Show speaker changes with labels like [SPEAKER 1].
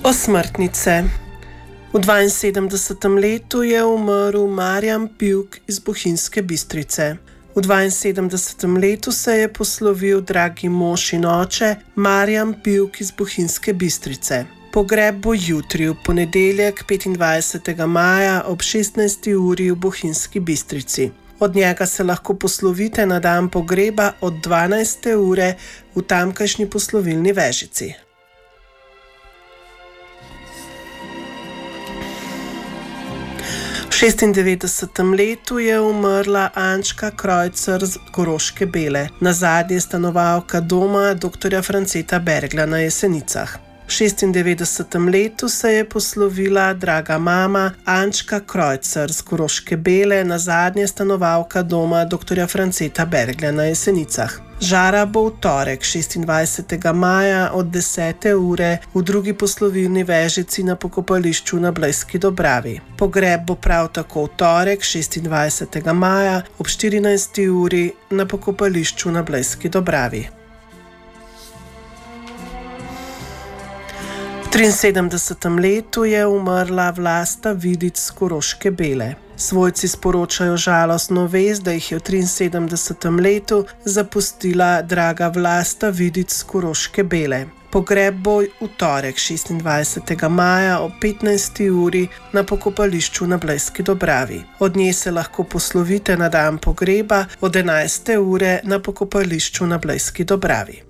[SPEAKER 1] Osmrtnice. V 72. letu je umrl Marjan Pivk iz Bohinjske Bistrice. V 72. letu se je poslovil dragi mož in oče Marjan Pivk iz Bohinjske Bistrice. Pogreb bo jutri, v ponedeljek 25. maja ob 16. uri v Bohinjski Bistrici. Od njega se lahko poslovite na dan pogreba od 12. ure v tamkajšnji poslovilni vežici. V 96. letu je umrla Ančka Krojcer z Koroške Bele, nazadnje stanovalka doma dr. Franceta Bergla na Jesenicah. V 96. letu se je poslovila draga mama Ančka Krojcer z Koroške Bele, nazadnje stanovalka doma dr. Franceta Bergla na Jesenicah. Žara bo v torek 26. maja od 10. ure v drugi poslovilni vežici na pokopališču na Blejski Dobravi. Pogreb bo prav tako v torek 26. maja ob 14. uri na pokopališču na Blejski Dobravi. V 73. letu je umrla Vlasta Vidic z Koroške Bele. Svojci sporočajo žalostno vest, da jih je v 73. letu zapustila draga Vlasta Vidic z Koroške Bele. Pogreb bo v torek 26. maja ob 15. uri na pokopališču na Blejski Dobravi. Od nje se lahko poslovite na dan pogreba od 11. ure na pokopališču na Blejski Dobravi.